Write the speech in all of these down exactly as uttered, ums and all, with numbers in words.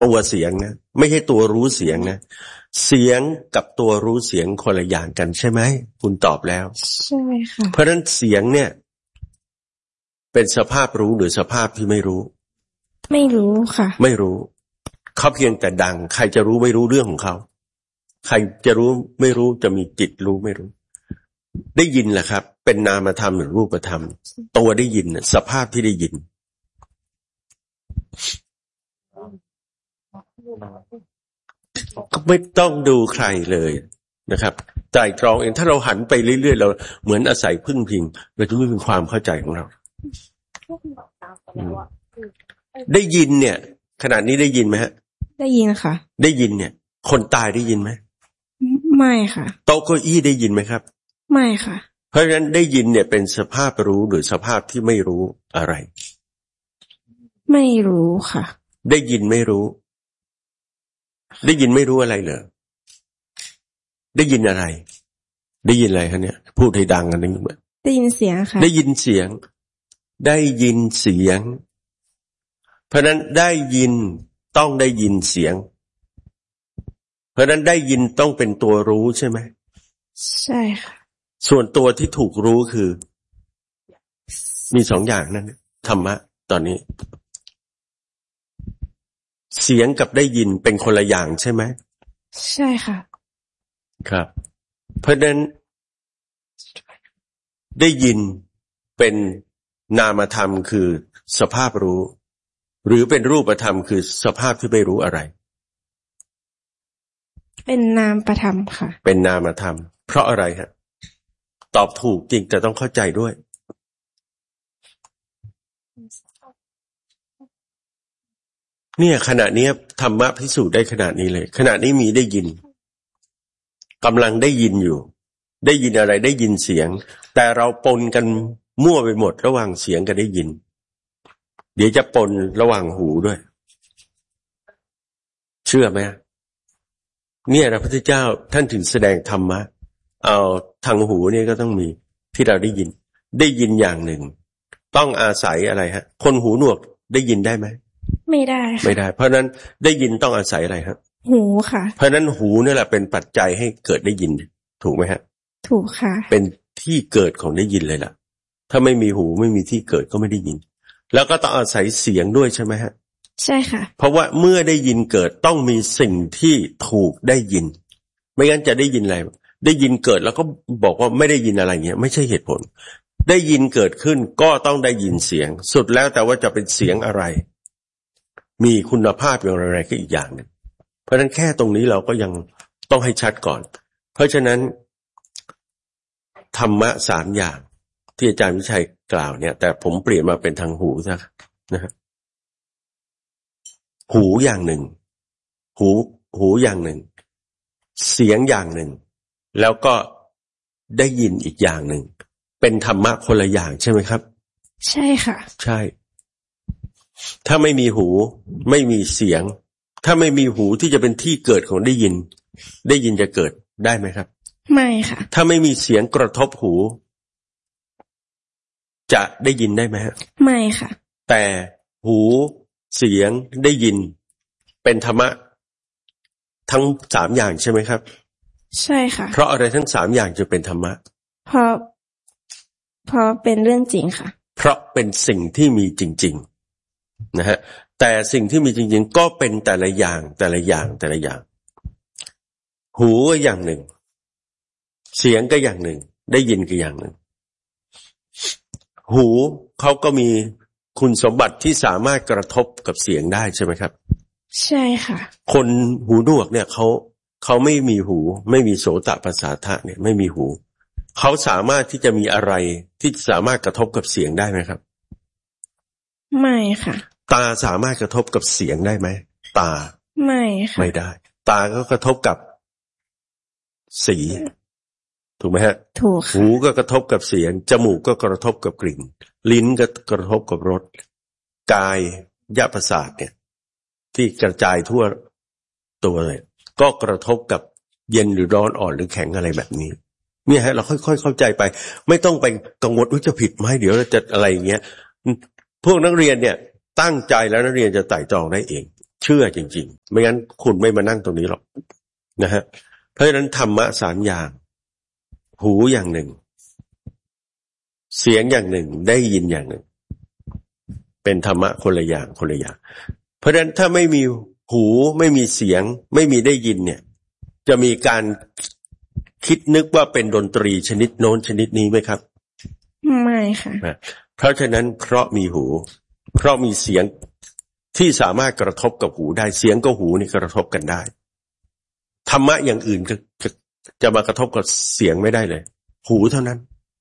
ตัวเสียงนะไม่ใช่ตัวรู้เสียงนะเสียงกับตัวรู้เสียงคนละอย่างกันใช่ไหมคุณตอบแล้วใช่ค่ะเพราะฉะนั้นเสียงเนี่ยเป็นสภาพรู้หรือสภาพที่ไม่รู้ไม่รู้ค่ะไม่รู้เขาเพียงแต่ดังใครจะรู้ไม่รู้เรื่องของเขาใครจะรู้ไม่รู้จะมีจิตรู้ไม่รู้ได้ยินแหละครับเป็นนามธรรมหรือรูปธรรมตัวได้ยินสภาพที่ได้ยินก็ไม่ต้องดูใครเลยนะครับใจตรองเองถ้าเราหันไปเรื่อยๆเราเหมือนอาศัยพึ่งพิงเราจะไม่มีความเข้าใจของเราได้ยินเนี่ยขณะนี้ได้ยินไหมฮะได้ยินค่ะได้ยินเนี่ยคนตายได้ยินไหมไม่ค่ะโต๊ะเก้าอี้ได้ยินไหมครับไม่ค่ะเพราะฉะนั้นได้ยินเนี่ยเป็นสภาพรู้หรือสภาพที่ไม่รู้อะไรไม่รู้ค่ะได้ยินไม่รู้ได้ยินไม่รู้อะไรเหรอได้ยินอะไรได้ยินอะไรคะเนี่ยพูดให้ดังกันนิดนึงได้ยินเสียงค่ะได้ยินเสียงได้ยินเสียงเพราะนั้นได้ยินต้องได้ยินเสียงเพราะนั้นได้ยินต้องเป็นตัวรู้ใช่ไหมใช่ค่ะส่วนตัวที่ถูกรู้คือมีสองอย่างนั่นธรรมะตอนนี้เสียงกับได้ยินเป็นคนละอย่างใช่ไหมใช่ค่ะครับเพราะนั้นได้ยินเป็นนามธรรมคือสภาพรู้หรือเป็นรูปธรรมคือสภาพที่ไม่รู้อะไรเป็นนามธรรมค่ะเป็นนามธรรมเพราะอะไรฮะตอบถูกจริงแต่ต้องเข้าใจด้วยเนี่ยขณะนี้ธรรมะพิสูจน์ได้ขนาดนี้เลยขณะนี้มีได้ยินกำลังได้ยินอยู่ได้ยินอะไรได้ยินเสียงแต่เราปนกันมั่วไปหมดระหว่างเสียงกับได้ยินเดี๋ยวจะปนระหว่างหูด้วยเชื่อไหมเนี่ยพระพุทธเจ้าท่านถึงแสดงธรรมะเอาทางหูเนี่ยก็ต้องมีที่เราได้ยินได้ยินอย่างหนึ่งต้องอาศัยอะไรฮะคนหูหนวกได้ยินได้ไหมไม่ได้ไม่ได้เพราะนั้นได้ยินต้องอาศัยอะไรครับหูค่ะเพราะนั้นหูนี่แหละเป็นปัจจัยให้เกิดได้ยินถูกไหมฮะถูกค่ะเป็นที่เกิดของได้ยินเลยล่ะถ้าไม่มีหูไม่มีที่เกิดก็ไม่ได้ยินแล้วก็ต้องอาศัยเสียงด้วยใช่ไหมฮะใช่ค่ะเพราะว่าเมื่อได้ยินเกิดต้องมีสิ่งที่ถูกได้ยินไม่งั้นจะได้ยินอะไรได้ยินเกิดแล้วก็บอกว่าไม่ได้ยินอะไรเงี้ยไม่ใช่เหตุผลได้ยินเกิดขึ้นก็ต้องได้ยินเสียงสุดแล้วแต่ว่าจะเป็นเสียงอะไรมีคุณภาพอย่างไรก็อีกอย่างหนึ่งเพราะฉะนั้นแค่ตรงนี้เราก็ยังต้องให้ชัดก่อนเพราะฉะนั้นธรรมะสามอย่างที่อาจารย์วิชัยกล่าวเนี่ยแต่ผมเปลี่ยนมาเป็นทางหูซะนะฮะหูอย่างหนึ่งหูหูอย่างหนึ่งเสียงอย่างหนึ่งแล้วก็ได้ยินอีกอย่างหนึ่งเป็นธรรมะคนละอย่างใช่ไหมครับใช่ค่ะใช่ถ้าไม่มีหูไม่มีเสียงถ้าไม่มีหูที่จะเป็นที่เกิดของได้ยินได้ยินจะเกิดได้ไหมครับไม่ค่ะถ้าไม่มีเสียงกระทบหูจะได้ยินได้ไหมฮะไม่ค่ะแต่หูเสียงได้ยินเป็นธรรมะทั้งสามอย่างใช่ไหมครับใช่ค่ะเพราะอะไรทั้งสามอย่างจะเป็นธรรมะเพราะเพราะเป็นเรื่องจริงค่ะเพราะเป็นสิ่งที่มีจริงๆนะฮะแต่สิ่งที่มีจริงๆก็เป็นแต่ละอย่างแต่ละอย่างแต่ละอย่างหูก็อย่างหนึ่งเสียงก็อย่างหนึ่งได้ยินก็อย่างหนึ่งหูเขาก็มีคุณสมบัติที่สามารถกระทบกับเสียงได้ใช่ไหมครับใช่ค่ะคนหูหนวกเนี่ยเขาเขาไม่มีหูไม่มีโสตประสาทะเนี่ยไม่มีหูเขาสามารถที่จะมีอะไรที่สามารถกระทบกับเสียงได้ไหมครับไม่ค่ะตาสามารถกระทบกับเสียงได้ไหมตาไม่ค่ะไม่ได้ตาก็กระทบกับสีถูกไหมฮะถูกค่ะหูก็กระทบกับเสียงจมูกก็กระทบกับกลิ่นลิ้นก็กระทบกับรสกายยะประสาทเนี่ยที่กระจายทั่วตัวเลยก็กระทบกับเย็นหรือร้อนอ่อนหรือแข็งอะไรแบบนี้เนี่ยฮะเราค่อยๆเข้าใจไปไม่ต้องไปกังวลว่าจะผิดไหมเดี๋ยวเราจะอะไรอย่างเงี้ยพวกนักเรียนเนี่ยตั้งใจแล้วนักเรียนจะไต่ตรองได้เองเชื่อจริงๆไม่งั้นคุณไม่มานั่งตรงนี้หรอกนะฮะเพราะฉะนั้นธรรมะสามอย่างหูอย่างหนึ่งเสียงอย่างหนึ่งได้ยินอย่างหนึ่งเป็นธรรมะคนละอย่างคนละอย่างเพราะฉะนั้นถ้าไม่มีหูไม่มีเสียงไม่มีได้ยินเนี่ยจะมีการคิดนึกว่าเป็นดนตรีชนิดโน้นชนิดนี้ไหมครับไม่ค่ะเพราะฉะนั้นเพราะมีหูเพราะมีเสียงที่สามารถกระทบกับหูได้เสียงกับหูนี่กระทบกันได้ธรรมะอย่างอื่นจะจะมากระทบกับเสียงไม่ได้เลยหูเท่านั้น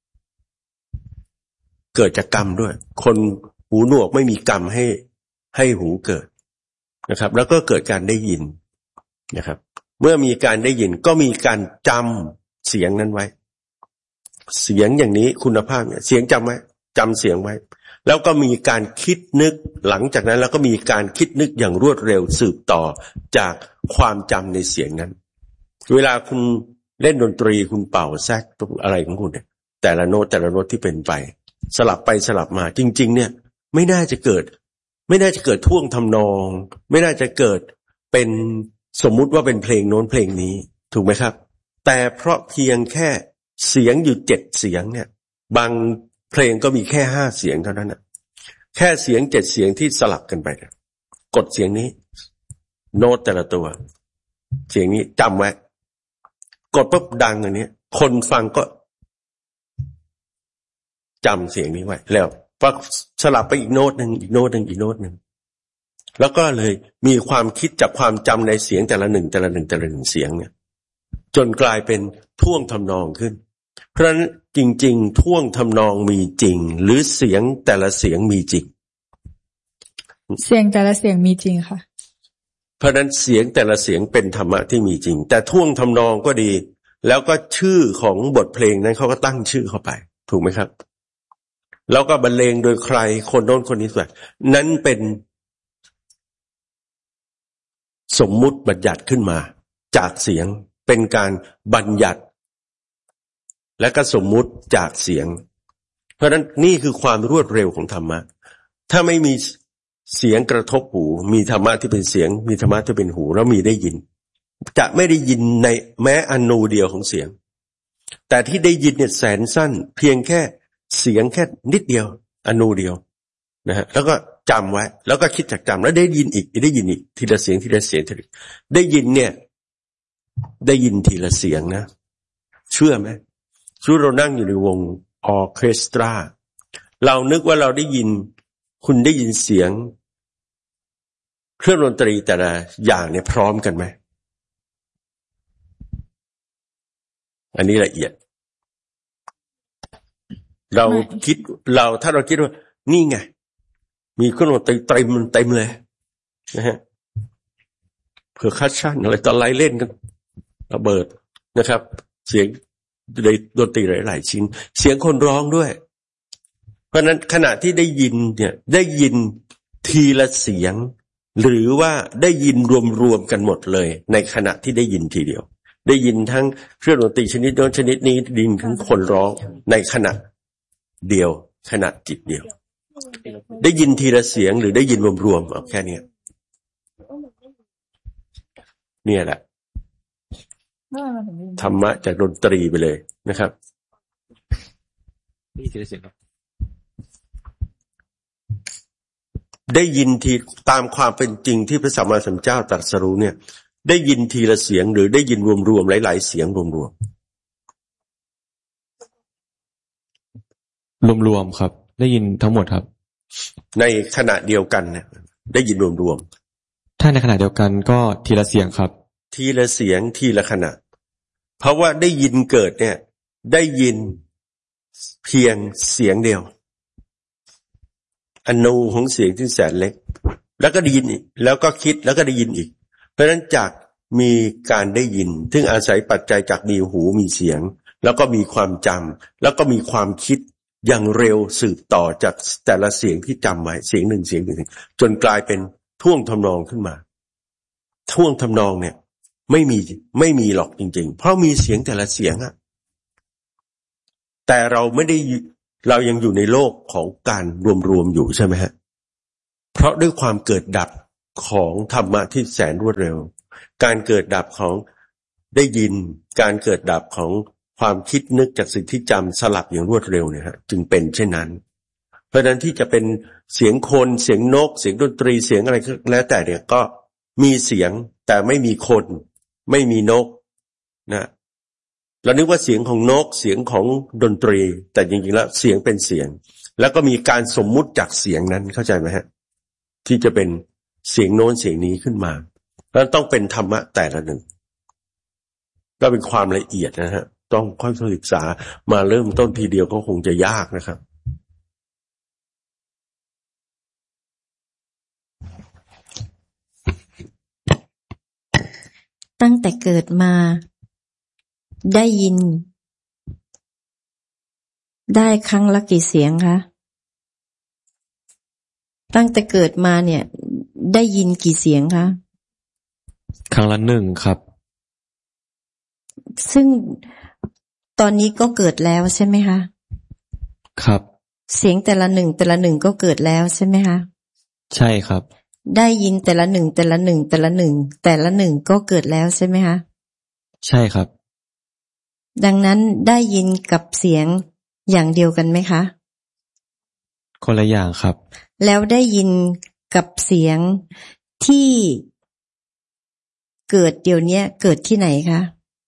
เกิดจากกรรมด้วยคนหูหนวกไม่มีกรรมให้ให้หูเกิดนะครับแล้วก็เกิดการได้ยินนะครับเมื่อมีการได้ยินก็มีการจำเสียงนั้นไว้เสียงอย่างนี้คุณภาพเนี่ยเสียงจำไว้จำเสียงไว้แล้วก็มีการคิดนึกหลังจากนั้นแล้วก็มีการคิดนึกอย่างรวดเร็วสืบต่อจากความจำในเสียงนั้นเวลาคุณเล่นดนตรีคุณเป่าแซกอะไรของคุณเนี่ยแต่ละโน้ตแต่ละโน้ตที่เป็นไปสลับไปสลับมาจริงๆเนี่ยไม่น่าจะเกิดไม่น่าจะเกิดท่วงทำนองไม่น่าจะเกิดเป็นสมมุติว่าเป็นเพลงโน้นเพลงนี้ถูกไหมครับแต่เพราะเพียงแค่เสียงอยู่เจ็ดเสียงเนี่ยบางเพลงก็มีแค่ห้าเสียงเท่านั้นนะแค่เสียงเจ็ดเสียงที่สลับกันไปนะกดเสียงนี้โน้ตแต่ละตัวเสียงนี้จำไว้กดปุ๊บดังอันนี้คนฟังก็จำเสียงนี้ไว้แล้วพอสลับไปอีกโน้ตหนึ่งอีกโน้ตหนึ่งอีกโน้ตหนึ่งแล้วก็เลยมีความคิดจากความจำในเสียงแต่ละหนึ่งแต่ละหนึ่งแต่ละหนึ่งเสียงเนี่ยจนกลายเป็นท่วงทำนองขึ้นเพราะฉะนั้นจริงๆท่วงทำนองมีจริงหรือเสียงแต่ละเสียงมีจริงเสียงแต่ละเสียงมีจริงค่ะเพราะฉะนั้นเสียงแต่ละเสียงเป็นธรรมะที่มีจริงแต่ท่วงทำนองก็ดีแล้วก็ชื่อของบทเพลงนั้นเขาก็ตั้งชื่อเข้าไปถูกไหมครับแล้วก็บรรเลงโดยใครคนโน้นคนนี้ส่วนนั้นเป็นสมมุติบัญญัติขึ้นมาจากเสียงเป็นการบัญญัติและก็สมมุติจากเสียงเพราะฉะนั้นนี่คือความรวดเร็วของธรรมะถ้าไม่มีเสียงกระทบหูมีธรรมะที่เป็นเสียงมีธรรมะที่เป็นหูแล้วมีได้ยินจะไม่ได้ยินในแม้อนูเดียวของเสียงแต่ที่ได้ยินเนี่ยแสนสั้นเพียงแค่เสียงแค่นิดเดียวอนูเดียวนะฮะแล้วก็จำไว้แล้วก็คิดจากจำแล้วได้ยินอีกได้ยินอีกทีละเสียงทีละเสียงทีละได้ยินเนี่ยได้ยินทีละเสียงนะเชื่อไหมชื่อเรานั่งอยู่ในวงออร์เคสตราเรานึกว่าเราได้ยินคุณได้ยินเสียงเครื่องดนตรีแต่ละอย่างเนี่ยพร้อมกันไหมอันนี้ละเอียดเราคิดเราถ้าเราคิดว่านี่ไงมีเครื่องดนตรีเต็มเต็มเลยนะฮะเผื่อคัชชั่นอะไรต่ออะไรเล่นกันระเบิดนะครับเสียงในดนตรีหลายๆชิ้นเสียงคนร้องด้วยเพราะนั้นขณะที่ได้ยินเนี่ยได้ยินทีละเสียงหรือว่าได้ยินรวมๆกันหมดเลยในขณะที่ได้ยินทีเดียวได้ยินทั้งเครื่องดนตรีชนิดโน้นชนิดนี้ได้ยินทั้งคนร้องในขณะเดียวขณะจิตเดียวได้ยินทีละเสียงหรือได้ยินรวมๆเอาแค่นี้เนี่ยแหละธรรมะจากดนตรีไปเลยนะครับนี่ทีละเสียงครับได้ยินทีตามความเป็นจริงที่พระสัมมาสัมพุทธเจ้าตรัสรู้เนี่ยได้ยินทีละเสียงหรือได้ยินรวมๆหลายๆเสียงรวมๆรวมๆครับได้ยินทั้งหมดครับในขณะเดียวกันเนี่ยได้ยินรวมๆถ้าในขณะเดียวกันก็ทีละเสียงครับทีละเสียงทีละขณะเพราะว่าได้ยินเกิดเนี่ยได้ยินเพียงเสียงเดียวอนูของเสียงที่แสนเล็กแล้วก็ได้ยินอีกแล้วก็คิดแล้วก็ได้ยินอีกเพราะฉะนั้นจากมีการได้ยินซึ่งอาศัยปัจจัยจากมีหูมีเสียงแล้วก็มีความจำแล้วก็มีความคิดอย่างเร็วสืบต่อจากแต่ละเสียงที่จำไว้เสียงหนึ่งเสียงหนึ่งจนกลายเป็นท่วงทำนองขึ้นมาท่วงทำนองเนี่ยไม่มีไม่มีหรอกจริงๆเพราะมีเสียงแต่ละเสียงอะแต่เราไม่ได้เรายังอยู่ในโลกของการรวมๆอยู่ใช่ไหมฮะเพราะด้วยความเกิดดับของธรรมะที่แสนรวดเร็วการเกิดดับของได้ยินการเกิดดับของความคิดนึกจากสิ่งที่จำสลับอย่างรวดเร็วเนี่ยฮะจึงเป็นเช่นนั้นเพราะฉะนั้นที่จะเป็นเสียงคนเสียงนกเสียงดนตรีเสียงอะไรก็แล้วแต่เนี่ยก็มีเสียงแต่ไม่มีคนไม่มีนกนะเรานึกว่าเสียงของนกเสียงของดนตรีแต่จริงๆแล้วเสียงเป็นเสียงแล้วก็มีการสมมุติจากเสียงนั้นเข้าใจไหมฮะที่จะเป็นเสียงโน้นเสียงนี้ขึ้นมาแล้วต้องเป็นธรรมะแต่ละหนึ่งก็เป็นความละเอียดนะฮะต้องค่อยๆศึกษามาเริ่มต้นทีเดียวก็คงจะยากนะครับตั้งแต่เกิดมาได้ยินได้ครั้งละกี่เสียงคะตั้งแต่เกิดมาเนี่ยได้ยินกี่เสียงคะครั้งละหนึ่งครับซึ่งตอนนี้ก็เกิดแล้วใช่ไหมคะครับเสียงแต่ละหนึ่งแต่ละหนึ่งก็เกิดแล้วใช่ไหมคะใช่ครับได้ยินแต่ละหนึ่งแต่ละหนึ่งแต่ละหนึ่งแต่ละหนึ่งก็เกิดแล้วใช่ไหมคะใช่ครับดังนั้นได้ยินกับเสียงอย่างเดียวกันไหมคะคนละอย่างครับแล้วได้ยินกับเสียงที่เกิดเดี๋ยวนี้เกิดที่ไหนคะ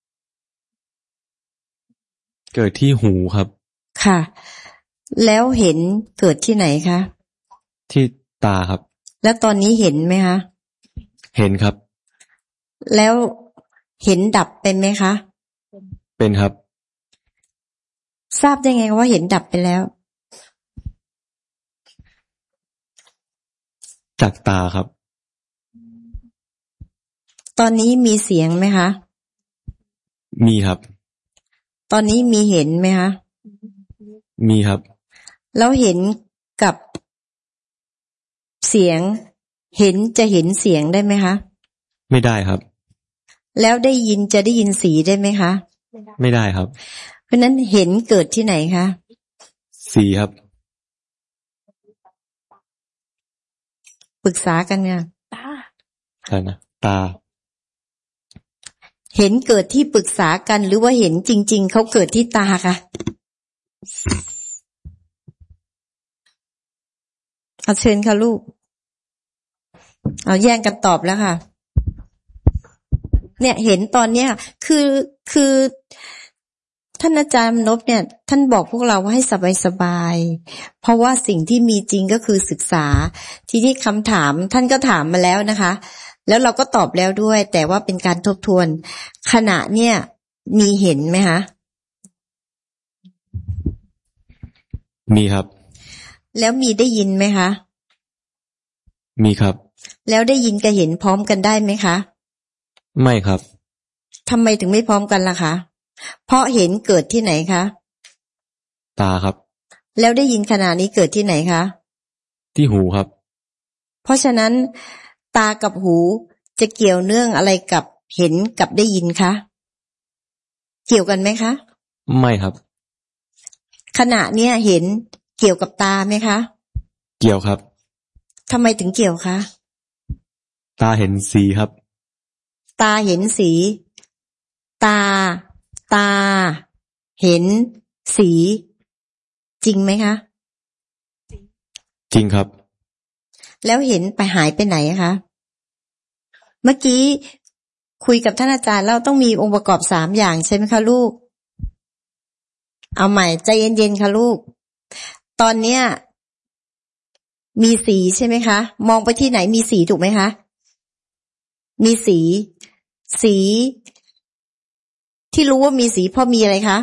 เกิดที่หูครับค่ะแล้วเห็นเกิดที่ไหนคะที่ตาครับแล้วตอนนี้เห็นไหมคะเห็นครับแล้วเห็นดับเป็นไหมคะเป็นครับทราบได้ไงว่าเห็นดับไปแล้วจากตาครับตอนนี้มีเสียงไหมคะมีครับตอนนี้มีเห็นไหมคะมีครับแล้วเห็นกับเสียงเห็นจะเห็นเสียงได้ไหมคะไม่ได้ครับแล้วได้ยินจะได้ยินสีได้ไหมคะไม่ได้ครับเพราะนั้นเห็นเกิดที่ไหนคะสีครับปรึกษากันเนี่ยตาใช่นะตาเห็นเกิดที่ปรึกษากันหรือว่าเห็นจริงๆเขาเกิดที่ตาคะเอาเชิญค่ะลูกเอาแย่งกันตอบแล้วค่ะเนี่ยเห็นตอนเนี้ยคือคือท่านอาจารย์นพเนี่ยท่านบอกพวกเราว่าให้สบายๆเพราะว่าสิ่งที่มีจริงก็คือศึกษาทีนี้คำถามท่านก็ถามมาแล้วนะคะแล้วเราก็ตอบแล้วด้วยแต่ว่าเป็นการทบทวนขณะเนี่ยมีเห็นไหมคะมีครับแล้วมีได้ยินไหมคะมีครับแล้วได้ยินกับเห็นพร้อมกันได้ไหมคะไม่ครับทำไมถึงไม่พร้อมกันล่ะคะเพราะเห็นเกิดที่ไหนคะตาครับแล้วได้ยินขณะนี้เกิดที่ไหนคะที่หูครับเพราะฉะนั้นตากับหูจะเกี่ยวเนื่องอะไรกับเห็นกับได้ยินคะเกี่ยวกันไหมคะไม่ครับขณะเนี้ยเห็นเกี่ยวกับตาไหมคะเกี่ยวครับทำไมถึงเกี่ยวคะตาเห็นสีครับตาเห็นสีตาตาเห็นสีจริงไหมคะจริงครับแล้วเห็นไปหายไปไหนคะเมื่อกี้คุยกับท่านอาจารย์แล้วต้องมีองค์ประกอบสามอย่างใช่ไหมคะลูกเอาใหม่ใจเย็นๆค่ะลูกตอนเนี้ยมีสีใช่ไหมคะมองไปที่ไหนมีสีถูกไหมคะมีสีสีที่รู้ว่ามีสีเพราะมีอะไรคะ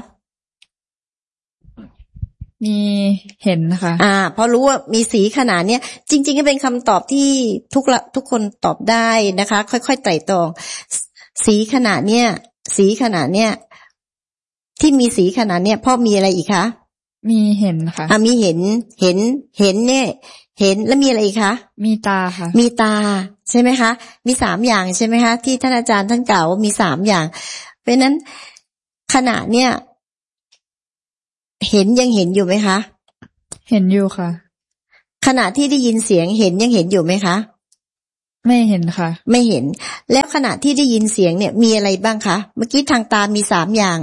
มีเห็นนะคะอ่าเพราะรู้ว่ามีสีขนาดเนี้ยจริงๆก็เป็นคำตอบที่ทุกละทุกคนตอบได้นะคะค่อยๆไต่ตรองสีขนาดเนี้ยสีขนาดเนี้ยที่มีสีขนาดเนี้ยเพราะมีอะไรอีกคะมีเห็นค่ะอ่ามีเห็นเห็นเห็นเนี่ยเห็นแล้วมีอะไรอีกคะมีตาค่ะมีตาใช่ไหมคะมีสามอย่างใช่ไหมคะที่ท่านอาจารย์ท่านกล่าวว่ามีสามอย่างเพราะนั้นขณะเนี้ยเห็นยังเห็นอยู่ไหมคะเห็นอยู่ค่ะขณะที่ได้ยินเสียงเห็นยังเห็นอยู่ไหมคะไม่เห็นค่ะไม่เห็นแล้วขณะที่ได้ยินเสียงเนี่ยมีอะไรบ้างคะเมื่อกี้ทางตามีสามอย่าง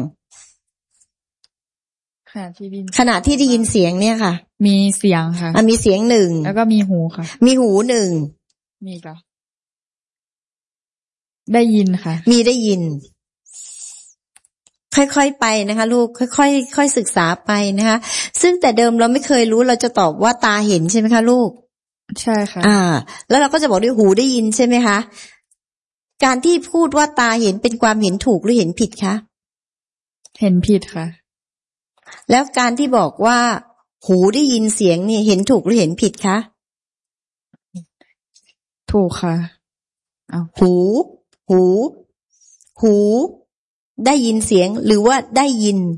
ขณะที่ได้ขณะที่ได้ยินเสียงเนี่ยค่ะมีเสียงค่ะอ่ะมีเสียงหนึ่งแล้วก็มีหูค่ะมีหูหนึ่งมีก็ได้ยินค่ะมีได้ยินค่อยๆไปนะคะลูกค่อยๆค่อยศึกษาไปนะคะซึ่งแต่เดิมเราไม่เคยรู้เราจะตอบว่าตาเห็นใช่ไหมคะลูกใช่ค่ะอ่าแล้วเราก็จะบอกด้วยหูได้ยินใช่ไหมคะการที่พูดว่าตาเห็นเป็นความเห็นถูกหรือเห็นผิดคะเห็นผิดค่ะแล้วการที่บอกว่าหูได้ยินเสียงนี่เห็นถูกหรือเห็นผิดคะถูกค่ะอ้าวหูหูหูได้ยินเสียงหรือว่าได้ยิน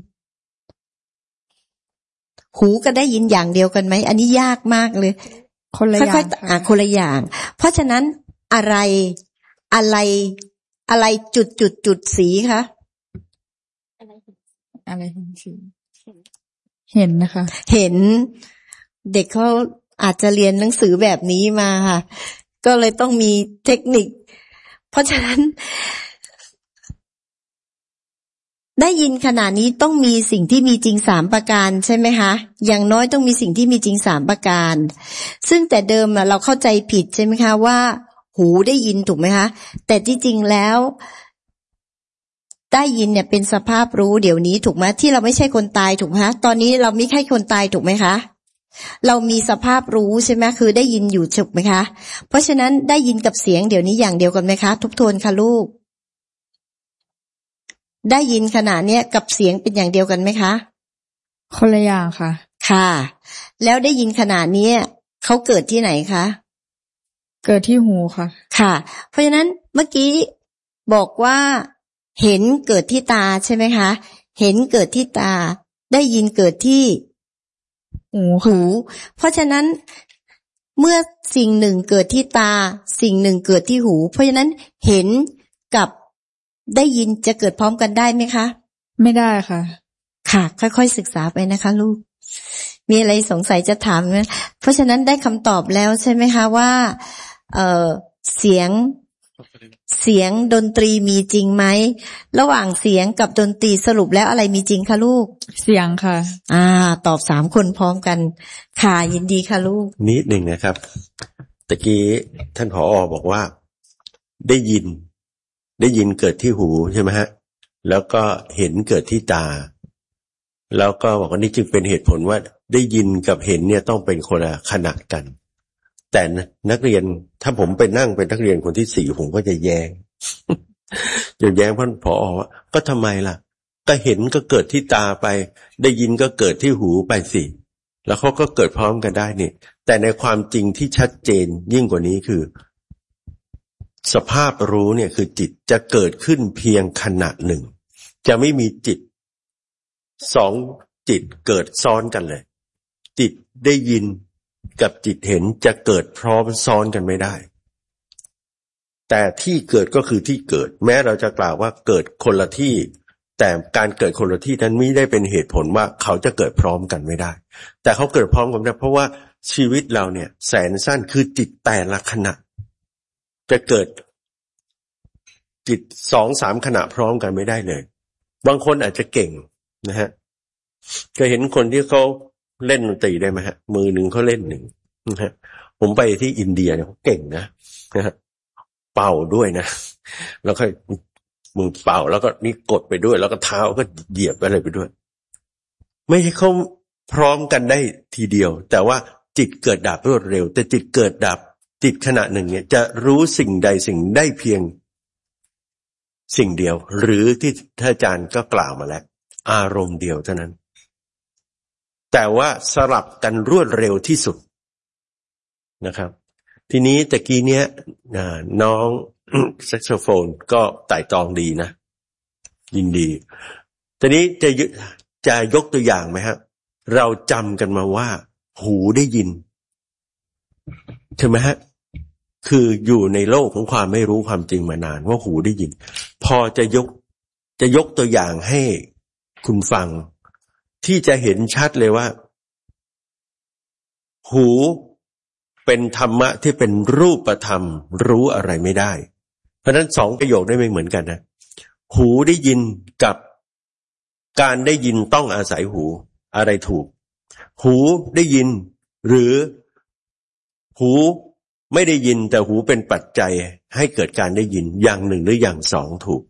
หูก็ได้ยินอย่างเดียวกันไหมอันนี้ยากมากเลยคนละอย่างค่อยๆอ่ะคนละอย่างเพราะฉะนั้นอะไรอะไรอะไรจุดจุดจุดสีคะอะไรเห็นสีเห็นนะคะเห็นเด็กเขาอาจจะเรียนหนังสือแบบนี้มาค่ะก็เลยต้องมีเทคนิคเพราะฉะนั้นได้ยินขนาดนี้ต้องมีสิ่งที่มีจริงสามประการใช่ไหมคะอย่างน้อยต้องมีสิ่งที่มีจริงสามประการซึ่งแต่เดิมเราเข้าใจผิดใช่ไหมคะว่าหูได้ยินถูกไหมคะแต่ที่จริงแล้วได้ยินเนี่ยเป็นสภาพรู้เดี๋ยวนี้ถูกไหมที่เราไม่ใช่คนตายถูกไหมคะตอนนี้เราไม่ใช่คนตายถูกไหมคะเรามีสภาพรู้ใช่ไหมคือได้ยินอยู่ถูกไหมคะเพราะฉะนั้นได้ยินกับเสียงเดี๋ยวนี้อย่างเดียวกันไหมคะทบทวนค่ะลูกได้ยินขณะเนี้ยกับเสียงเป็นอย่างเดียวกันไหมคะคนละอย่างค่ะค่ะแล้วได้ยินขณะนี้เขาเกิดที่ไหนคะเกิดที่หูค่ะค่ะเพราะฉะนั้นเมื่อกี้บอกว่าเห็นเกิดที่ตาใช่ไหมคะเห็นเกิดที่ตาได้ยินเกิดที่หูหูเพราะฉะนั้นเมื่อสิ่งหนึ่งเกิดที่ตาสิ่งหนึ่งเกิดที่หูเพราะฉะนั้นเห็นกับได้ยินจะเกิดพร้อมกันได้ไหมคะไม่ได้ค่ะค่ะค่อยๆศึกษาไปนะคะลูกมีอะไรสงสัยจะถามไหมเพราะฉะนั้นได้คำตอบแล้วใช่ไหมคะว่าเอ่อเสียงเสียงดนตรีมีจริงไหมระหว่างเสียงกับดนตรีสรุปแล้วอะไรมีจริงคะลูกเสียงค่ะอ่าตอบสามคนพร้อมกันค่ะยินดีค่ะลูกนิดหนึ่งนะครับตะกี้ท่านผอ.บอกว่าได้ยินได้ยินเกิดที่หูใช่ไหมฮะแล้วก็เห็นเกิดที่ตาแล้วก็บอกว่านี่จึงเป็นเหตุผลว่าได้ยินกับเห็นเนี่ยต้องเป็นคนละขนาดกันแต่นักเรียนถ้าผมไปนั่งเป็นนักเรียนคนที่สี่ผมก็จะแย้งจะแย้งท่านผอ.ว่าก็ทำไมล่ะก็เห็นก็เกิดที่ตาไปได้ยินก็เกิดที่หูไปสิแล้วเขาก็เกิดพร้อมกันได้นี่แต่ในความจริงที่ชัดเจนยิ่งกว่านี้คือสภาพรู้เนี่ยคือจิตจะเกิดขึ้นเพียงขณะหนึ่งจะไม่มีจิตสองจิตเกิดซ้อนกันเลยจิตได้ยินกับจิตเห็นจะเกิดพร้อมซ้อนกันไม่ได้แต่ที่เกิดก็คือที่เกิดแม้เราจะกล่าวว่าเกิดคนละที่แต่การเกิดคนละที่นั้นไม่ได้เป็นเหตุผลว่าเขาจะเกิดพร้อมกันไม่ได้แต่เขาเกิดพร้อมกันได้เพราะว่าชีวิตเราเนี่ยแสนสั้นคือจิตแต่ละขณะจะเกิดจิตสองสามขณะพร้อมกันไม่ได้เลยบางคนอาจจะเก่งนะฮะเคยเห็นคนที่เขาเล่นดนตรีได้ไหมฮะมือหนึ่งเขาเล่นหนึ่งนะฮะผมไปที่อินเดียเนี่ยเขาเก่งนะนะฮะเป่าด้วยนะแล้วก็มือเป่าแล้วก็นี่กดไปด้วยแล้วก็เท้าก็เหยียบอะไรไปด้วยไม่ใช่เขาพร้อมกันได้ทีเดียวแต่ว่าจิตเกิดดับรวดเร็วแต่จิตเกิดดับจิตขณะหนึ่งเนี่ยจะรู้สิ่งใดสิ่งได้เพียงสิ่งเดียวหรือที่ท่านอาจารย์ก็กล่าวมาแล้วอารมณ์เดียวเท่านั้นแต่ว่าสลับกันรวดเร็วที่สุดนะครับทีนี้ตะกี้เนี้ยน้องแซกโซโฟนก็ไต่ตองดีนะยินดีทีนี้จะจะยกตัวอย่างไหมครับเราจำกันมาว่าหูได้ยินใช่ไหมฮะคืออยู่ในโลกของความไม่รู้ความจริงมานานว่าหูได้ยินพอจะยกจะยกตัวอย่างให้คุณฟังที่จะเห็นชัดเลยว่าหูไปเป็นธรรมะที่เป็นรูปธรรมรู้อะไรไม่ได้เพราะฉะนั้นสองประโยคได้ไม่เหมือนกันนะหูได้ยินกับการได้ยินต้องอาศัยหูอะไรถูกหูได้ยินหรือหูไม่ได้ยินแต่หูเป็นปัจจัยให้เกิดการได้ยินอย่างหนึ่งหรืออย่างสองถูก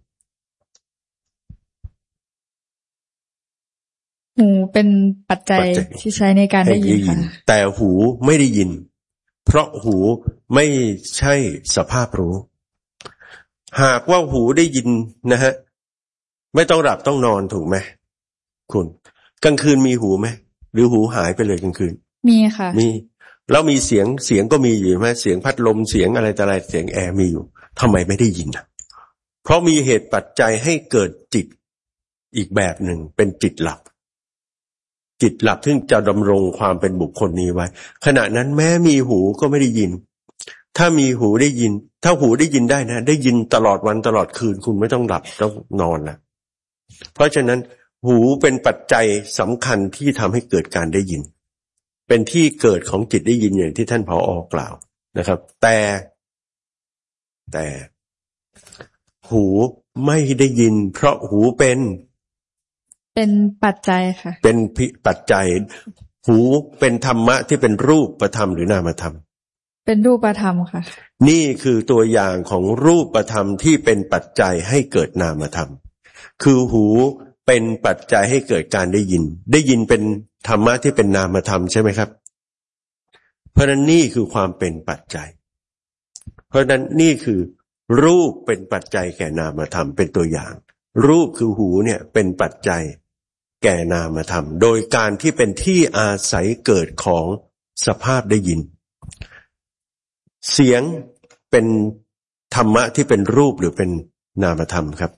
หูเป็นปัจจัยที่ใช้ในการได้ยินค่ะแต่หูไม่ได้ยินเพราะหูไม่ใช่สภาพรู้หากว่าหูได้ยินนะฮะไม่ต้องหลับต้องนอนถูกไหมคุณกลางคืนมีหูไหมหรือหูหายไปเลยกลางคืนมีค่ะมีแล้วมีเสียงเสียงก็มีอยู่ไหมเสียงพัดลมเสียงอะไรต่ออะไรเสียงแอร์มีอยู่ทำไมไม่ได้ยินอ่ะเพราะมีเหตุปัจจัยให้เกิดจิตอีกแบบหนึ่งเป็นจิตหลับจิตหลับซึ่งจะดำรงความเป็นบุคคลนี้ไว้ขณะนั้นแม้มีหูก็ไม่ได้ยินถ้ามีหูได้ยินถ้าหูได้ยินได้นะได้ยินตลอดวันตลอดคืนคุณไม่ต้องหลับต้องนอนละเพราะฉะนั้นหูเป็นปัจจัยสำคัญที่ทำให้เกิดการได้ยินเป็นที่เกิดของจิตได้ยินอย่างที่ท่านผอ.กล่าวนะครับแต่แต่หูไม่ได้ยินเพราะหูเป็นเป็นปัจจัยค่ะเป็นปัจจัยหูเป็นธรรมะที่เป็นรูปธรรมหรือนามธรรมเป็นรูปธรรมค่ะนี่คือตัวอย่างของรูปธรรมที่เป็นปัจจัยให้เกิดนามธรรมคือหูเป็นปัจจัยให้เกิดการได้ยินได้ยินเป็นธรรมะที่เป็นนามธรรมใช่ไหมครับเพราะนั้นนี่คือความเป็นปัจจัยเพราะนั้นนี่คือรูปเป็นปัจจัยแก่นามธรรมเป็นตัวอย่างรูปคือหูเนี่ยเป็นปัจจัยแก่นามธรรมโดยการที่เป็นที่อาศัยเกิดของสภาพได้ยินเสียงเป็นธรรมะที่เป็นรูปหรือเป็นนามธรรมครับ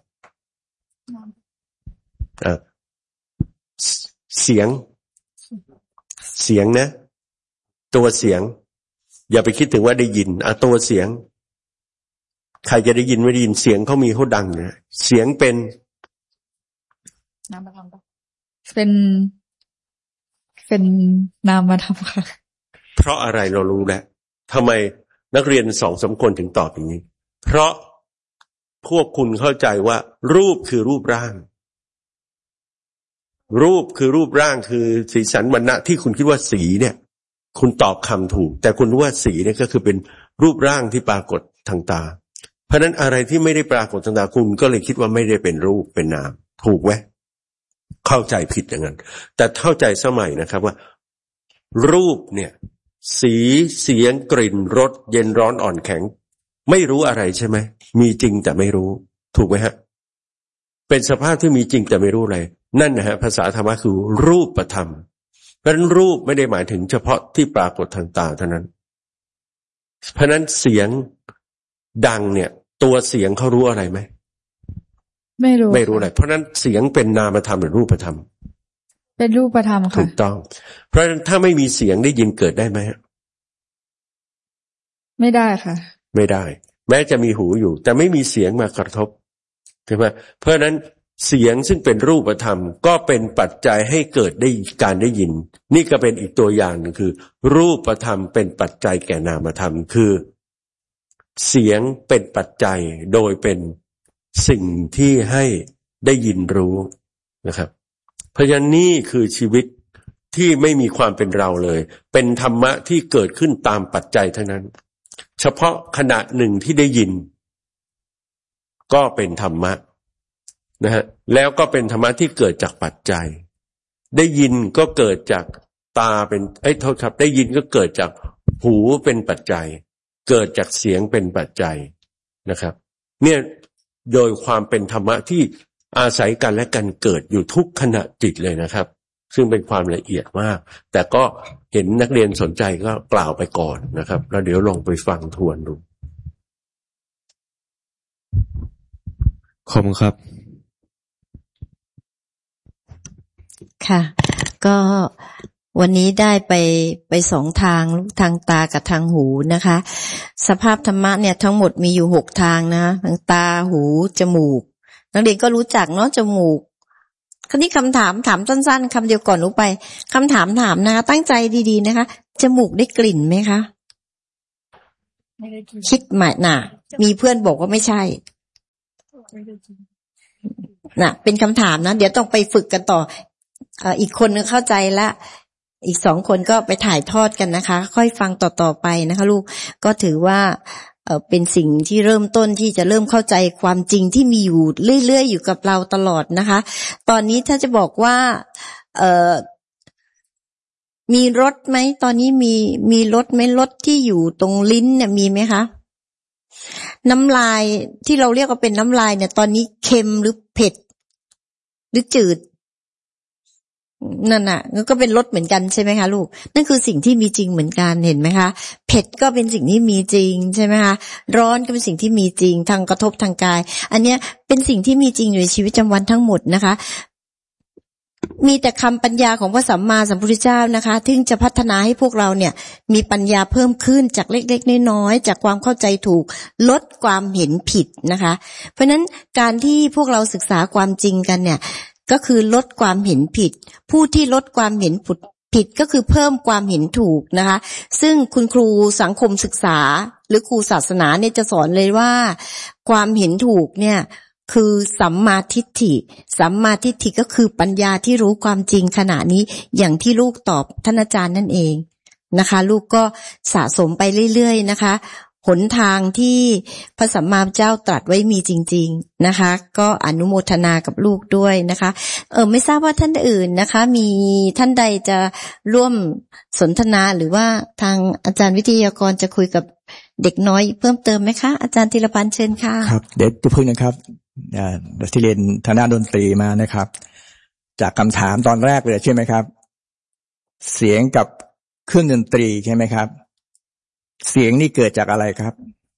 เสียงเสียงนะตัวเสียงอย่าไปคิดถึงว่าได้ยินอ่ะตัวเสียงใครจะได้ยินไม่ได้ยินเสียงเขามีเขาดังนะเสียงเป็นนามธรรมเป็นเป็นนามธรรมค่ะเพราะอะไรเรารู้แล้วทำไมนักเรียนสองสามคนถึงตอบอย่างนี้เพราะพวกคุณเข้าใจว่ารูปคือรูปร่างรูปคือรูปร่างคือสีสันวรรณะที่คุณคิดว่าสีเนี่ยคุณตอบคำถูกแต่คุณรู้ว่าสีเนี่ยก็คือเป็นรูปร่างที่ปรากฏทางตาเพราะนั้นอะไรที่ไม่ได้ปรากฏทางตาคุณก็เลยคิดว่าไม่ได้เป็นรูปเป็นนามถูกไหมเข้าใจผิดอย่างนั้นแต่เข้าใจสมัยนะครับว่ารูปเนี่ยสีเสียงกลิ่นรสเย็นร้อนอ่อนแข็งไม่รู้อะไรใช่ไหมมีจริงแต่ไม่รู้ถูกไหมฮะเป็นสภาพที่มีจริงแต่ไม่รู้อะไรนั่นนะฮะภาษาธรรมะคือรูปธรรมเพราะฉะนั้นรูปไม่ได้หมายถึงเฉพาะที่ปรากฏทางตาเท่านั้นเพราะฉะนั้นเสียงดังเนี่ยตัวเสียงเขารู้อะไรไหมไม่รู้ไม่รู้อะไรเพราะฉะนั้นเสียงเป็นนามธรรมหรือรูปธรรมเป็นรูปธรรมค่ะถูกต้องเพราะฉะนั้นถ้าไม่มีเสียงได้ยินเกิดได้ไหมไม่ได้ค่ะไม่ได้แม้จะมีหูอยู่แต่ไม่มีเสียงมากระทบใช่ไหมเพราะฉะนั้นเสียงซึ่งเป็นรูปธรรมก็เป็นปัจจัยให้เกิดได้การได้ยินนี่ก็เป็นอีกตัวอย่างหนึ่งคือรูปธรรมเป็นปัจจัยแก่นามธรรมคือเสียงเป็นปัจจัยโดยเป็นสิ่งที่ให้ได้ยินรู้นะครับเพราะฉะนั้นนี่คือชีวิตที่ไม่มีความเป็นเราเลยเป็นธรรมะที่เกิดขึ้นตามปัจจัยเท่านั้นเฉพาะขณะหนึ่งที่ได้ยินก็เป็นธรรมะนะฮะแล้วก็เป็นธรรมะที่เกิดจากปัจจัยได้ยินก็เกิดจากตาเป็นไอ้โทษครับได้ยินก็เกิดจากหูเป็นปัจจัยเกิดจากเสียงเป็นปัจจัยนะครับเนี่ยโดยความเป็นธรรมะที่อาศัยกันและกันเกิดอยู่ทุกขณะจิตเลยนะครับซึ่งเป็นความละเอียดมากแต่ก็เห็นนักเรียนสนใจก็กล่าวไปก่อนนะครับแล้วเดี๋ยวลองไปฟังทวนดูขอบคุณครับค่ะก็วันนี้ได้ไปไปสองทางทางตากับทางหูนะคะสภาพธรรมะเนี่ยทั้งหมดมีอยู่หกทางนะทางตาหูจมูกนักเรียนก็รู้จักเนาะจมูกคราวนี้คำถามถามสั้นๆคำเดียวก่อนรู้ไปคำถามถามนะคะตั้งใจดีๆนะคะจมูกได้กลิ่นไหมคะคิดใหม่น่ะมีเพื่อนบอกว่าไม่ใช่น่ะเป็นคำถามนะเดี๋ยวต้องไปฝึกกันต่อเอ่ออีกคนนึงเข้าใจละอีกสองคนก็ไปถ่ายทอดกันนะคะค่อยฟังต่อๆไปนะคะลูกก็ถือว่าเอ่อเป็นสิ่งที่เริ่มต้นที่จะเริ่มเข้าใจความจริงที่มีอยู่เรื่อยๆอยู่กับเราตลอดนะคะตอนนี้ถ้าจะบอกว่าเอ่อมีรถไหมตอนนี้มีมีรถไหมรถที่อยู่ตรงลิ้นเนี่ยมีไหมคะน้ำลายที่เราเรียกว่าเป็นน้ำลายเนี่ยตอนนี้เค็มหรือเผ็ดหรือจืดนั่นน่ะก็เป็นรสเหมือนกันใช่ไหมคะลูกนั่นคือสิ่งที่มีจริงเหมือนกันเห็นไหมคะเผ็ดก็เป็นสิ่งที่มีจริงใช่ไหมคะร้อนก็เป็นสิ่งที่มีจริงทางกระทบทางกายอันเนี้ยเป็นสิ่งที่มีจริงอยู่ในชีวิตประจำวันทั้งหมดนะคะมีแต่คำปัญญาของพระสัมมาสัมพุทธเจ้านะคะที่จะพัฒนาให้พวกเราเนี่ยมีปัญญาเพิ่มขึ้นจากเล็กๆน้อยๆจากความเข้าใจถูกลดความเห็นผิดนะคะเพราะฉะนั้นการที่พวกเราศึกษาความจริงกันเนี่ยก็คือลดความเห็นผิดผู้ที่ลดความเห็นผิดก็คือเพิ่มความเห็นถูกนะคะซึ่งคุณครูสังคมศึกษาหรือครูศาสนาเนี่ยจะสอนเลยว่าความเห็นถูกเนี่ยคือสัมมาทิฏฐิสัมมาทิฏฐิก็คือปัญญาที่รู้ความจริงขณะนี้อย่างที่ลูกตอบท่านอาจารย์นั่นเองนะคะลูกก็สะสมไปเรื่อยๆนะคะหนทางที่พระสัมมาสัมพุทธเจ้าตรัสไว้มีจริงๆนะคะก็อนุโมทนากับลูกด้วยนะคะเออไม่ทราบว่าท่านอื่นนะคะมีท่านใดจะร่วมสนทนาหรือว่าทางอาจารย์วิทยากรจะคุยกับเด็กน้อยเพิ่มเติมไหมคะอาจารย์ธีรพันธ์เชิญค่ะครับเดี๋ยวจะพึ่งนะครับที่เรียนทางด้านดนตรีมานะครับจากคำถามตอนแรกเลยใช่ไหมครับเสียงกับเครื่องดนตรีใช่ไหมครับเสียงนี่เกิดจากอะไรครับ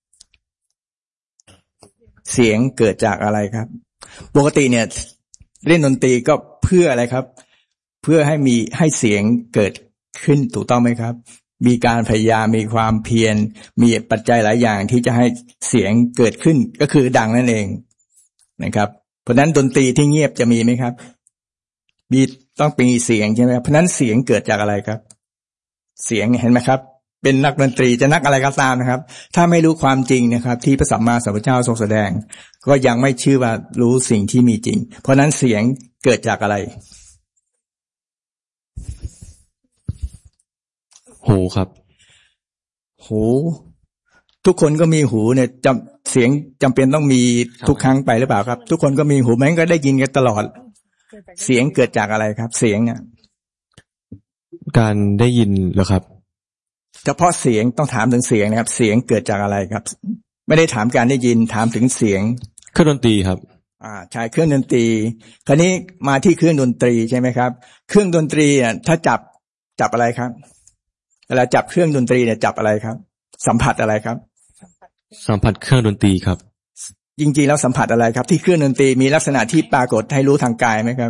เสียงเกิดจากอะไรครับปกติเนี่ยเล่นดนตรีก็เพื่ออะไรครับเพื่อให้มีให้เสียงเกิดขึ้นถูกต้องไหมครับมีการพยายามมีความเพียรมีปัจจัยหลายอย่างที่จะให้เสียงเกิดขึ้นก็คือดังนั่นเองนะครับเพราะนั้นดนตรีที่เงียบจะมีไหมครับมีต้องมีเสียงใช่ไหมเพราะนั้นเสียงเกิดจากอะไรครับเสียงเห็นไหมครับเป็นนักดนตรีจะนักอะไรก็ตามนะครับถ้าไม่รู้ความจริงนะครับที่พระสัมมาสัมพุทธเจ้าทรงแสดงก็ยังไม่ชื่อว่ารู้สิ่งที่มีจริงเพราะนั้นเสียงเกิดจากอะไรหูครับหูทุกคนก็มีหูเนี่ยจำเสียงจำเป็นต้องมีทุกครั้งไปหรือเปล่าครับทุกคนก็มีหูแม้ก็ได้ยินกันตลอดเสียงเกิดจากอะไรครับเสียงอ่ะการได้ยินเหรอครับเฉพาะเสียงต้องถามถึงเสียงนะครับเสียงเกิดจากอะไรครับไม่ได้ถามการได้ยินถามถึงเสียงเครื่องดนตรีครับอ่าใช่เครื่องดนตรีคราวนี้มาที่เครื่องดนตรีใช่ไหมครับเครื่องดนตรีอ่ะถ้าจับจับอะไรครับเวลาจับเครื่องดนตรีเนี่ยจับอะไรครับสัมผัสอะไรครับสัมผัสเครื่องดนตรีครับจริงๆแล้วสัมผัสอะไรครับที่เครื่องดนตรีมีลักษณะที่ปรากฏให้รู้ทางกายไหมครับ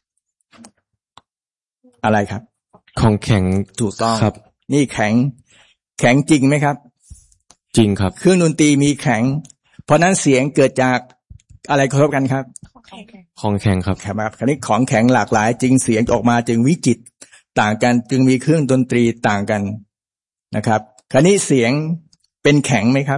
อะไรครับของแข็งถูกต้องครับนี่แข็งแข็งจริงไหมครับจริงครับเครื่องดนตรีมีแข็งเพราะนั้นเสียงเกิดจากอะไรกระทบกันครับของแข็งครับครับคราวนี้ของแข็งหลากหลายจึงเสียงออกมาจึงวิจิตรต่างกันจึงมีเครื่องดนตรีต่างกันนะครับคราวนี้เสียงเป็นแข็งไหมครับ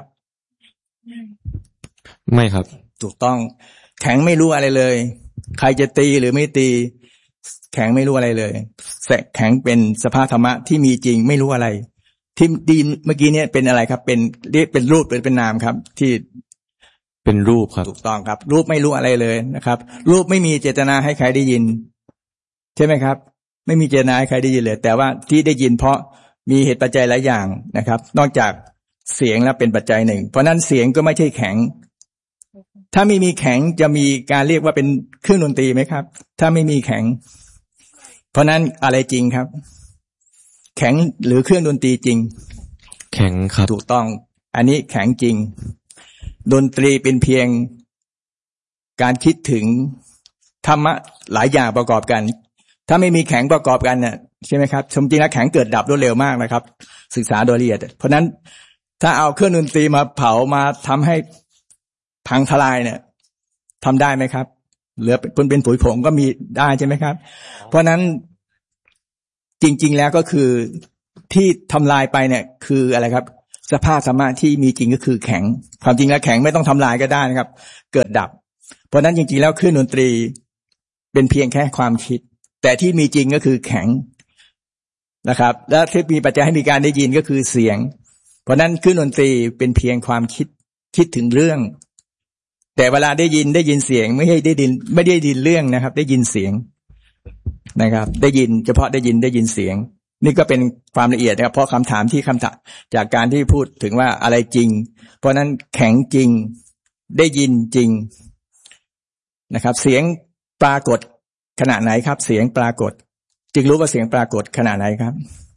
ไม่ครับถูกต้องแข็งไม่รู้อะไรเลยใครจะตีหรือไม่ตีแข็งไม่รู้อะไรเลยแข็งเป็นสภาพธรรมะที่มีจริงไม่รู้อะไรที่ดีเมื่อกี้เนี่ยเป็นอะไรครับเป็นเรียกเป็นรูปเป็นเป็นนามครับที่เป็นรูปครับถูกต้องครับรูปไม่รู้อะไรเลยนะครับรูปไม่มีเจตนาให้ใครได้ยินใช่ไหมครับไม่มีเจตนาให้ใครได้ยินเลยแต่ว่าที่ได้ยินเพราะมีเหตุปัจจัยหลายอย่างนะครับนอกจากเสียงแล้วเป็นปัจจัยหนึ่งเพราะนั้นเสียงก็ไม่ใช่แข็งถ้าไม่มีแข็งจะมีการเรียกว่าเป็นเครื่องดนตรีไหมครับถ้าไม่มีแข็งเพราะนั้นอะไรจริงครับแข็งหรือเครื่องดนตรีจริงแข็งครับถูกต้องอันนี้แข็งจริงดนตรีเป็นเพียงการคิดถึงธรรมะหลายอย่างประกอบกันถ้าไม่มีแข็งประกอบกันเนี่ยใช่ไหมครับจริงๆแล้วแข็งเกิดดับรวดเร็วมากนะครับศึกษาโดยละเอียดเพราะนั้นถ้าเอาเครื่องดนตรีมาเผามาทำให้พังทลายเนี่ยทำได้ไหมครับเหลือเป็นเป็นผุยผงก็มีได้ใช่ไหมครับเพราะนั้นจริงๆแล้วก็คือที่ทำลายไปเนี่ยคืออะไรครับสภาพธรรมะที่มีจริงก็คือแข็งความจริงแล้วแข็งไม่ต้องทำลายก็ได้นะครับเกิดดับเพราะนั้นจริงๆแล้วเครื่องดนตรีเป็นเพียงแค่ความคิดแต่ที่มีจริงก็คือแข็งนะครับและที่มีปัจจัยให้มีการได้ยินก็คือเสียงเพราะนั้นเครื่องดนตรีเป็นเพียงความคิดคิดถึงเรื่องแต่เวลาได้ยินได้ยินเสียงไม่ใช่ได้ยินไม่ได้ยินเรื่องนะครับได้ยินเสียงนะครับได้ยินเฉพาะได้ยินได้ยินเสียงนี่ก็เป็นความละเอียดนะครับเพราะคำถามที่คำถามจากการที่พูดถึงว่าอะไรจริงเพราะนั้นแข็งจริงได้ยินจริงนะครับเสียงปรากฏขณะไหนครับเสียงปรากฏจึงรู้ว่าเสียงปรากฏขณะไหนครับ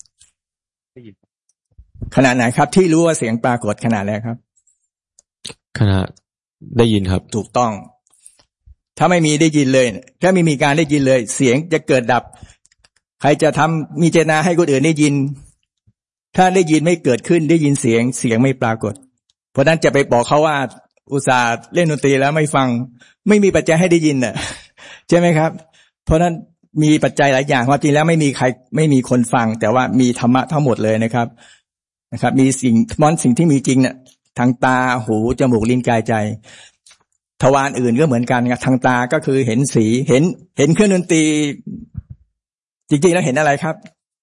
ขณะไหนครับที่รู้ว่าเสียงปรากฏขณะไหนครับขณะได้ยินครับถูกต้องถ้าไม่มีได้ยินเลยถ้าไม่มีการได้ยินเลยเสียงจะเกิดดับใครจะทำมีเจตนาให้คนอื่นได้ยินถ้าได้ยินไม่เกิดขึ้นได้ยินเสียงเสียงไม่ปรากฏเพราะนั้นจะไปบอกเขาว่าอุตส่าห์เล่นดนตรีแล้วไม่ฟังไม่มีปัจจัยให้ได้ยินน่ะใช่ไหมครับเพราะนั้นมีปัจจัยหลายอย่างความจริงแล้วไม่มีใครไม่มีคนฟังแต่ว่ามีธรรมะทั้งหมดเลยนะครับนะครับมีสิ่งมอนสิ่งที่มีจริงเนี่ยทางตาหูจมูกลิ้นกายใจทวารอื่นก็เหมือนกันครับทางตาก็คือเห็นสีเห็นเห็นเครื่องดนตรีจริงๆแล้วเห็นอะไรครับ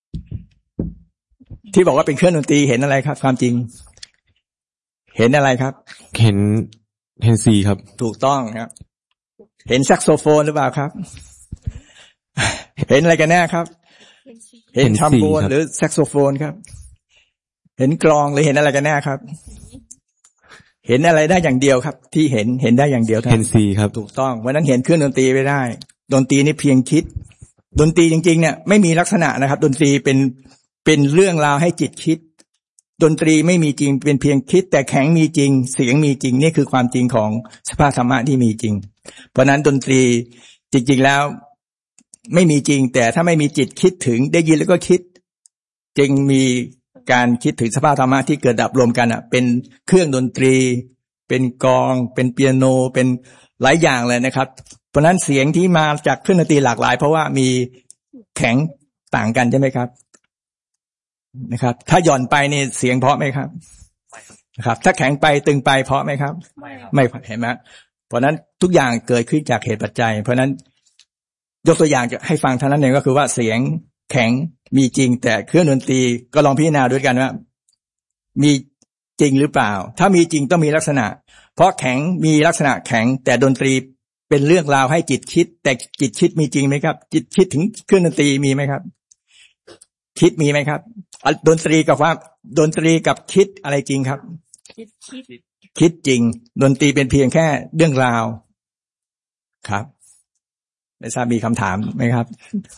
ที่บอกว่าเป็นเครื่องดนตรีเห็นอะไรครับความจริงเห็นอะไรครับเห็นเห็นสีครับถูกต้องครับเห็นแซกโซโฟนหรือเปล่าครับเห็นอะไรกันแน่ครับเห็นทรัมโบนหรือแซกโซโฟนครับเห็นกลองหรือเห็นอะไรกันแน่ครับเห็นอะไรได้อย่างเดียวครับที่เห็นเห็นได้อย่างเดียวเห็นสีครับถูกต้องวันนั้นเห็นเครื่องดนตรีไม่ได้ดนตรีนี่เพียงคิดดนตรีจริงๆเนี่ยไม่มีลักษณะนะครับดนตรีเป็นเป็นเรื่องราวให้จิตคิดดนตรีไม่มีจริงเป็นเพียงคิดแต่แข็งมีจริงเสียงมีจริงนี่คือความจริงของสภาพธรรมะที่มีจริงเพราะนั้นดนตรีจริงๆแล้วไม่มีจริงแต่ถ้าไม่มีจิตคิดถึงได้ยินแล้วก็คิดจึงมีการคิดถึงสภาพธรรมะที่เกิดดับรวมกันอ่ะเป็นเครื่องดนตรีเป็นกลองเป็นเปียโนเป็นหลายอย่างเลยนะครับเพราะนั้นเสียงที่มาจากเครื่องดนตรีหลากหลายเพราะว่ามีแข็งต่างกันใช่ไหมครับนะครับถ้าหย่อนไปนี่เสียงเพราะไหมครับนะครับถ้าแข็งไปตึงไปเพราะไหมครับไม่เห็นไหมเพราะนั้นทุกอย่างเกิดขึ้นจากเหตุปัจจัยเพราะนั้นยกตัวอย่างจะให้ฟังเท่านั้นเองก็คือว่าเสียงแข็งมีจริงแต่เครื่องดนตรีก็ลองพิจารณาด้วยกันว่ามีจริงหรือเปล่าถ้ามีจริงต้องมีลักษณะเพราะแข็งมีลักษณะแข็งแต่ดนตรีเป็นเรื่องราวให้จิตคิดแต่จิตคิดมีจริงไหมครับจิตคิดถึงเครื่องดนตรีมีไหมครับคิดมีไหมครับดนตรีกับว่าดนตรีกับคิดอะไรจริงครับคิดคิดคิดจริงดนตรีเป็นเพียงแค่เรื่องราวครับไม่ทราบมีคำถามไหมครับ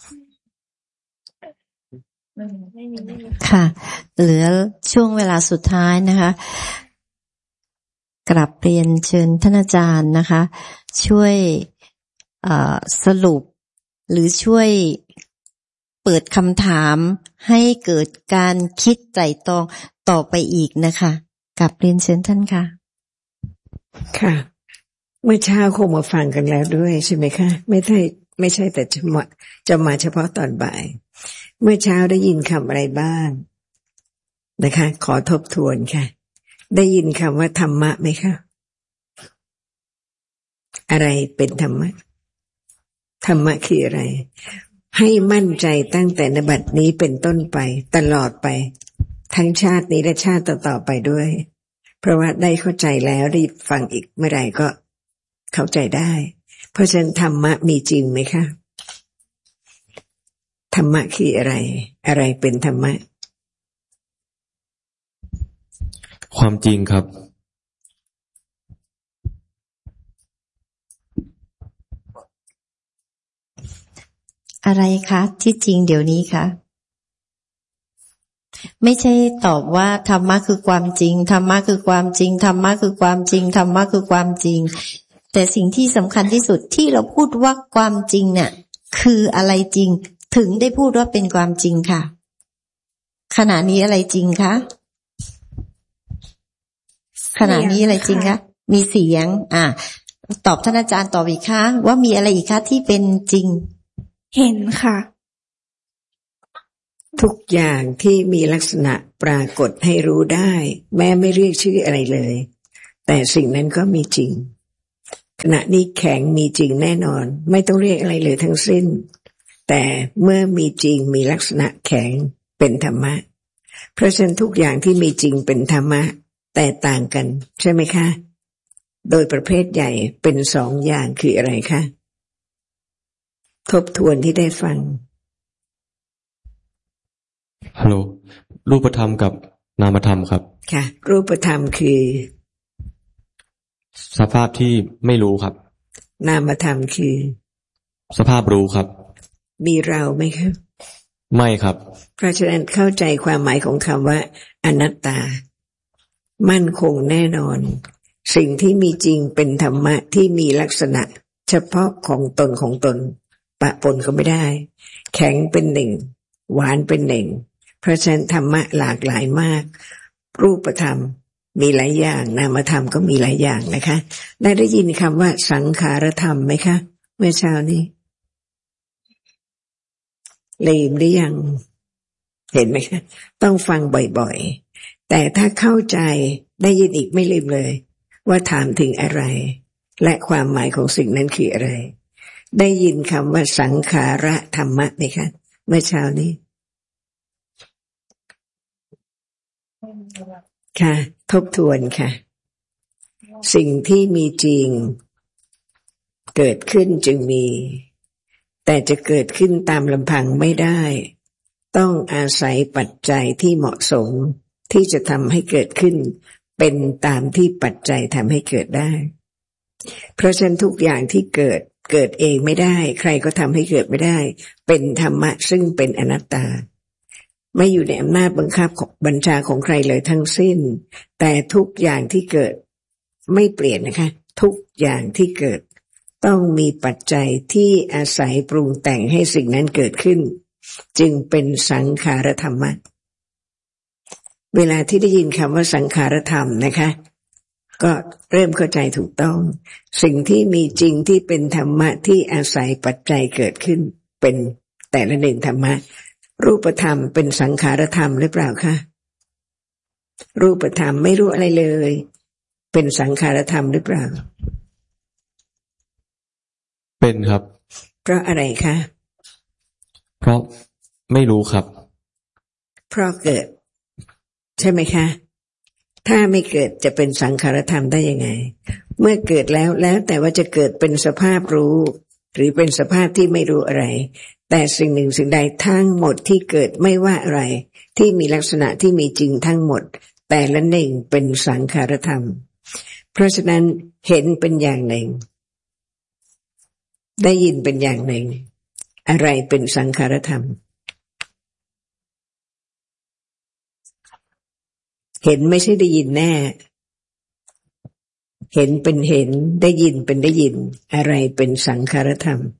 ค่ะเหลือช่วงเวลาสุดท้ายนะคะกลับเรียนเชิญท่านอาจารย์นะคะช่วยสรุปหรือช่วยเปิดคำถามให้เกิดการคิดไตร่ตรองต่อไปอีกนะคะกลับเรียนเชิญท่านค่ะค่ะเมื่อเช้าคงมาฟังกันแล้วด้วยใช่ไหมคะไม่ใช่ไม่ใช่แต่จะมาจะมาเฉพาะตอนบ่ายเมื่อเช้าได้ยินคำอะไรบ้างนะคะขอทบทวนค่ะได้ยินคำว่าธรรมะไหมคะอะไรเป็นธรรมะธรรมะคืออะไรให้มั่นใจตั้งแต่นบัดนี้เป็นต้นไปตลอดไปทั้งชาตินี้และชาติต่อๆไปด้วยเพราะว่าได้เข้าใจแล้วได้ฟังอีกเมื่อไหร่ก็เข้าใจได้เพราะฉะนั้นธรรมะมีจริงไหมคะธรรมะคืออะไรอะไรเป็นธรรมะความจริงครับอะไรคะที่จริงเดี๋ยวนี้คะไม่ใช่ตอบว่าธรรมะคือความจริงธรรมะคือความจริงธรรมะคือความจริงธรรมะคือความจริงแต่สิ่งที่สำคัญที่สุดที่เราพูดว่าความจริงเนี่ยคืออะไรจริงถึงได้พูดว่าเป็นความจริงค่ะขณะนี้อะไรจริงคะขณะนี้อะไรจริงคะมีเสียงอ่ะตอบท่านอาจารย์ตอบอีกคะว่ามีอะไรอีกคะที่เป็นจริงเห็นค่ะทุกอย่างที่มีลักษณะปรากฏให้รู้ได้แม้ไม่เรียกชื่ออะไรเลยแต่สิ่งนั้นก็มีจริงขณะนี้แข็งมีจริงแน่นอนไม่ต้องเรียกอะไรเลยทั้งสิ้นแต่เมื่อมีจริงมีลักษณะแข็งเป็นธรรมะเพราะฉะนั้นทุกอย่างที่มีจริงเป็นธรรมะแต่ต่างกันใช่ไหมคะโดยประเภทใหญ่เป็นสองอย่างคืออะไรคะทบทวนที่ได้ฟังฮัลโหลรูปธรรมกับนามธรรมครับค่ะรูปธรรมคือสภาพที่ไม่รู้ครับนามธรรมคือสภาพรู้ครับมีเราไหมครับไม่ครับเพราะฉะนั้นเข้าใจความหมายของคำว่าอนัตตามั่นคงแน่นอนสิ่งที่มีจริงเป็นธรรมะที่มีลักษณะเฉพาะของตนของตนปะปนก็ไม่ได้แข็งเป็นหนึ่งหวานเป็นหนึ่งเพราะฉะนั้นธรรมะหลากหลายมากรูปธรรมมีหลายอย่างนามธรรมก็มีหลายอย่างนะคะได้ได้ยินคำว่าสังขารธรรมไหมคะเมื่อเช้านี้ลืมหรือยังเห็นไหมคะต้องฟังบ่อยๆแต่ถ้าเข้าใจได้ยินอีกไม่ลืมเลยว่าถามถึงอะไรและความหมายของสิ่งนั้นคืออะไรได้ยินคำว่าสังขารธรรมะไหมคะเมื่อเช้านี้ค่ะทบทวนค่ะสิ่งที่มีจริงเกิดขึ้นจึงมีแต่จะเกิดขึ้นตามลำพังไม่ได้ต้องอาศัยปัจจัยที่เหมาะสมที่จะทำให้เกิดขึ้นเป็นตามที่ปัจจัยทำให้เกิดได้เพราะฉะนั้นทุกอย่างที่เกิดเกิดเองไม่ได้ใครก็ทำให้เกิดไม่ได้เป็นธรรมะซึ่งเป็นอนัตตาไม่อยู่ในอำนาจบังคับของบัญชาของใครเลยทั้งสิ้นแต่ทุกอย่างที่เกิดไม่เปลี่ยนนะคะทุกอย่างที่เกิดต้องมีปัจจัยที่อาศัยปรุงแต่งให้สิ่งนั้นเกิดขึ้นจึงเป็นสังขารธรรมะเวลาที่ได้ยินคำว่าสังขารธรรมนะคะก็เริ่มเข้าใจถูกต้องสิ่งที่มีจริงที่เป็นธรรมะที่อาศัยปัจจัยเกิดขึ้นเป็นแต่ละหนึ่งธรรมะรูปธรรมเป็นสังขารธรรมหรือเปล่าคะรูปธรรมไม่รู้อะไรเลยเป็นสังขารธรรมหรือเปล่าเป็นครับเพราะอะไรคะเพราะไม่รู้ครับเพราะเกิดใช่ไหมคะถ้าไม่เกิดจะเป็นสังขารธรรมได้ยังไงเมื่อเกิดแล้วแล้วแต่ว่าจะเกิดเป็นสภาพรู้หรือเป็นสภาพที่ไม่รู้อะไรแต่สิ่งหนึ่งสิ่งใดทั้งหมดที่เกิดไม่ว่าอะไรที่มีลักษณะที่มีจริงทั้งหมดแต่ละหนึ่งเป็นสังขารธรรมเพราะฉะนั้นเห็นเป็นอย่างหนึ่งได้ยินเป็นอย่างหนึ่งอะไรเป็นสังขารธรรมเห็นไม่ใช่ได้ยินแน่เห็นเป็นเห็นได้ยินเป็นได้ยินอะไรเป็นสังขารธรรม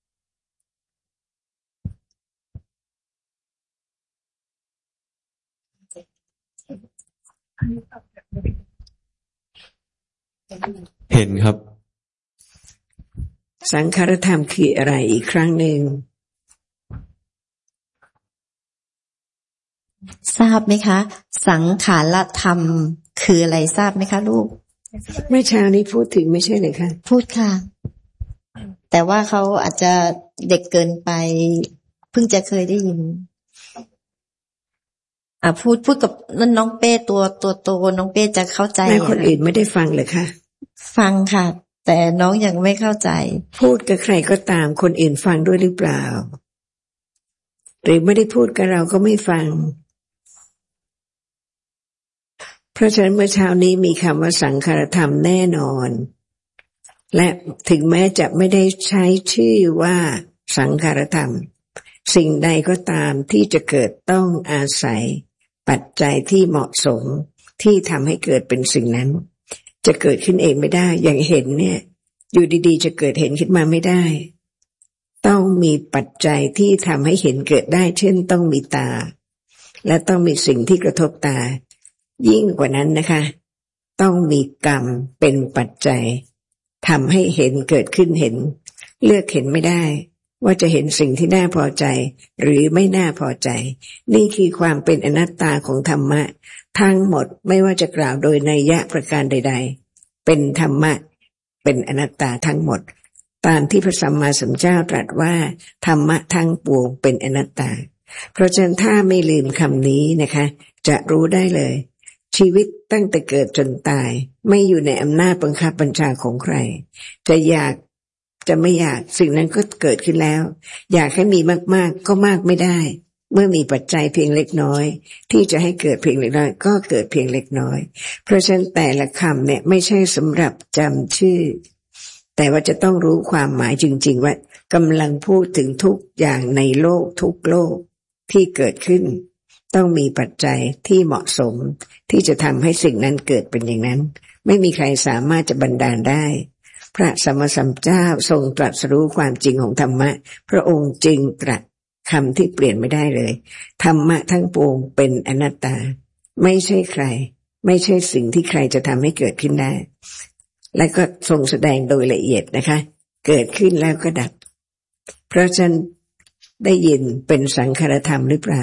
เห็นครับสังขารธรรมคืออะไรอีกครั้งหนึ่งทราบไหมคะสังขารธรรมคืออะไรทราบไหมคะลูกเมื่อเช้านี้พูดถึงไม่ใช่เลยคะพูดค่ะแต่ว่าเขาอาจจะเด็กเกินไปเพิ่งจะเคยได้ยินอ่ะพูดพูดกับนั่นน้องเป้ตัวตัวโตน้องเป้จะเข้าใจแม่คนอื่นไม่ได้ฟังเลยค่ะฟังค่ะแต่น้องยังไม่เข้าใจพูดกับใครก็ตามคนอื่นฟังด้วยหรือเปล่าหรือไม่ได้พูดกับเราก็ไม่ฟังเพราะฉะนั้นเมื่อเช้านี้มีคำว่าสังขารธรรมแน่นอนและถึงแม้จะไม่ได้ใช้ชื่อว่าสังขารธรรมสิ่งใดก็ตามที่จะเกิดต้องอาศัยปัจจัยที่เหมาะสมที่ทำให้เกิดเป็นสิ่งนั้นจะเกิดขึ้นเองไม่ได้อย่างเห็นเนี่ยอยู่ดีๆจะเกิดเห็นขึ้นมาไม่ได้ต้องมีปัจจัยที่ทำให้เห็นเกิดได้เช่นต้องมีตาและต้องมีสิ่งที่กระทบตายิ่งกว่านั้นนะคะต้องมีกรรมเป็นปัจจัยทำให้เห็นเกิดขึ้นเห็นเลือกเห็นไม่ได้ว่าจะเห็นสิ่งที่น่าพอใจหรือไม่น่าพอใจนี่คือความเป็นอนัตตาของธรรมะทั้งหมดไม่ว่าจะกล่าวโดยนัยยะประการใดๆเป็นธรรมะเป็นอนัตตาทั้งหมดตามที่พระสัมมาสัมพุทธเจ้าตรัสว่าธรรมะทั้งปวงเป็นอนัตตาเพราะฉะนั้นถ้าไม่ลืมคำนี้นะคะจะรู้ได้เลยชีวิตตั้งแต่เกิดจนตายไม่อยู่ในอำนาจบังคับบัญชาของใครจะอยากจะไม่อยากสิ่งนั้นก็เกิดขึ้นแล้วอยากให้มีมากๆก็มากไม่ได้เมื่อมีปัจจัยเพียงเล็กน้อยที่จะให้เกิดเพียงเล็กน้อยก็เกิดเพียงเล็กน้อยเพราะฉะนั้นแต่ละคำเนี่ยไม่ใช่สำหรับจำชื่อแต่ว่าจะต้องรู้ความหมายจริงๆว่ากำลังพูดถึงทุกอย่างในโลกทุกโลกที่เกิดขึ้นต้องมีปัจจัยที่เหมาะสมที่จะทำให้สิ่งนั้นเกิดเป็นอย่างนั้นไม่มีใครสามารถจะบันดาลได้พระสัมมาสัมพุทธเจ้าทรงตรัสรู้ความจริงของธรรมะพระองค์จึงตรัสคำที่เปลี่ยนไม่ได้เลยธรรมะทั้งปวงเป็นอนัตตาไม่ใช่ใครไม่ใช่สิ่งที่ใครจะทำให้เกิดขึ้นได้และก็ทรงแสดงโดยละเอียดนะคะเกิดขึ้นแล้วก็ดับเพราะฉะนั้นได้ยินเป็นสังขารธรรมหรือเปล่า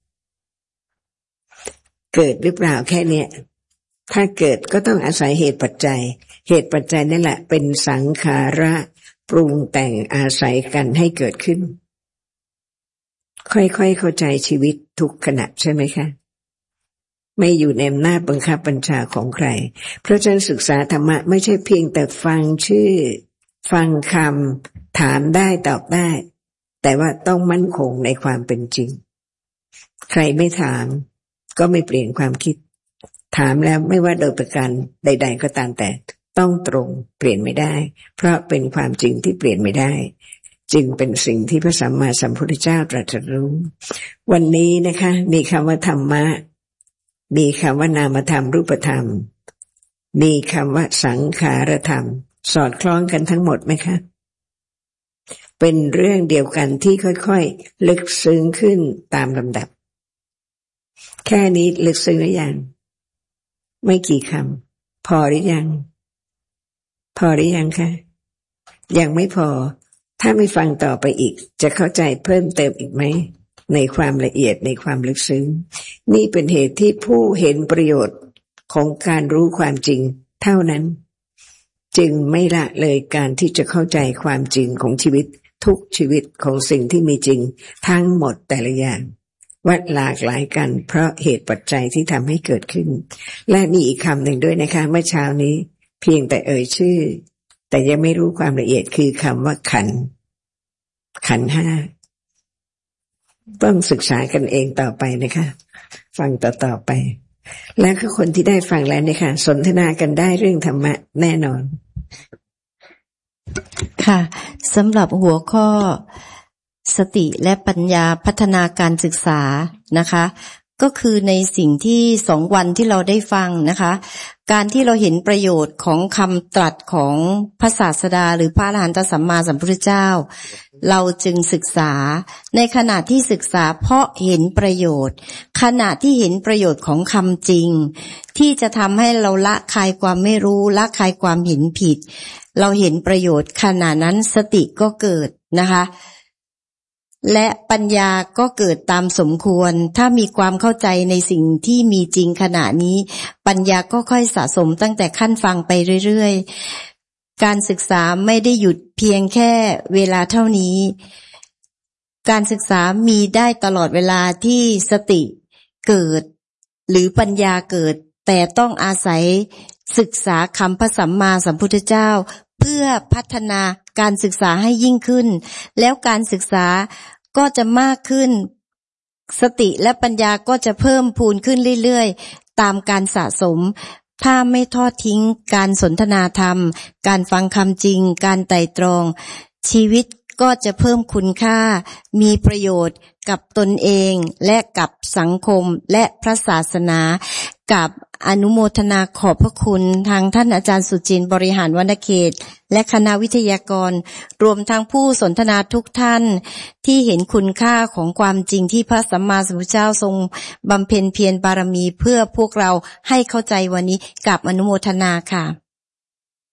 เกิดหรือเปล่าแค่เนี้ยถ้าเกิดก็ต้องอาศัยเหตุปัจจัยเหตุปัจจัยนั่นแหละเป็นสังขาระปรุงแต่งอาศัยกันให้เกิดขึ้นค่อยๆเข้าใจชีวิตทุกขณะใช่ไหมคะไม่อยู่ในอำนาจบังคับบัญชาของใครเพราะฉะนั้นศึกษาธรรมะไม่ใช่เพียงแต่ฟังชื่อฟังคำถามได้ตอบได้แต่ว่าต้องมั่นคงในความเป็นจริงใครไม่ถามก็ไม่เปลี่ยนความคิดถามแล้วไม่ว่าโดยประการใดๆก็ตามแต่ต้องตรงเปลี่ยนไม่ได้เพราะเป็นความจริงที่เปลี่ยนไม่ได้จึงเป็นสิ่งที่พระสัมมาสัมพุทธเจ้าตรัสรู้วันนี้นะคะมีคำว่าธรรมะมีคำว่านามธรรมรูปธรรมมีคำว่าสังขารธรรมสอดคล้องกันทั้งหมดไหมคะเป็นเรื่องเดียวกันที่ค่อยๆลึกซึ้งขึ้นตามลำดับแค่นี้ลึกซึ้งหรือยังไม่กี่คำพอหรือยังพอหรือยังคะยังไม่พอถ้าไม่ฟังต่อไปอีกจะเข้าใจเพิ่มเติมอีกไหมในความละเอียดในความลึกซึ้งนี่เป็นเหตุที่ผู้เห็นประโยชน์ของการรู้ความจริงเท่านั้นจึงไม่ละเลยการที่จะเข้าใจความจริงของชีวิตทุกชีวิตของสิ่งที่มีจริงทั้งหมดแต่ละอย่างว่าหลากหลายกันเพราะเหตุปัจจัยที่ทำให้เกิดขึ้นและมีอีกคำหนึ่งด้วยนะคะเมื่อเช้านี้เพียงแต่เอ่ยชื่อแต่ยังไม่รู้ความละเอียดคือคำว่าขันธ์ขันธ์ห้าต้องศึกษากันเองต่อไปนะคะฟังต่อๆไปแล้วก็คนที่ได้ฟังแล้วเนี่ยค่ะสนทนากันได้เรื่องธรรมะแน่นอนค่ะสำหรับหัวข้อสติและปัญญาพัฒนาการศึกษานะคะก็คือในสิ่งที่สองวันที่เราได้ฟังนะคะการที่เราเห็นประโยชน์ของคำตรัสของพระศาสดาหรือพระอรหันตสัมมาสัมพุทธเจ้าเราจึงศึกษาในขณะที่ศึกษาเพราะเห็นประโยชน์ขณะที่เห็นประโยชน์ของคำจริงที่จะทำให้เราละคายความไม่รู้ละคายความเห็นผิดเราเห็นประโยชน์ขณะนั้นสติก็เกิดนะคะและปัญญาก็เกิดตามสมควรถ้ามีความเข้าใจในสิ่งที่มีจริงขณะนี้ปัญญาก็ค่อยสะสมตั้งแต่ขั้นฟังไปเรื่อยๆการศึกษาไม่ได้หยุดเพียงแค่เวลาเท่านี้การศึกษามีได้ตลอดเวลาที่สติเกิดหรือปัญญาเกิดแต่ต้องอาศัยศึกษาคำพระสัมมาสัมพุทธเจ้าเพื่อพัฒนาการศึกษาให้ยิ่งขึ้นแล้วการศึกษาก็จะมากขึ้นสติและปัญญาก็จะเพิ่มพูนขึ้นเรื่อยๆตามการสะสมถ้าไม่ทอดทิ้งการสนทนาธรรมการฟังคำจริงการไตร่ตรองชีวิตก็จะเพิ่มคุณค่ามีประโยชน์กับตนเองและกับสังคมและพระศาสนากับอนุโมทนาขอบพระคุณทางท่านอาจารย์สุจินต์บริหารวรรณเขตและคณะวิทยากรรวมทั้งผู้สนทนาทุกท่านที่เห็นคุณค่าของความจริงที่พระสัมมาสัมพุทธเจ้าทรงบำเพ็ญเพียรบารมีเพื่อพวกเราให้เข้าใจวันนี้กับอนุโมทนาค่ะ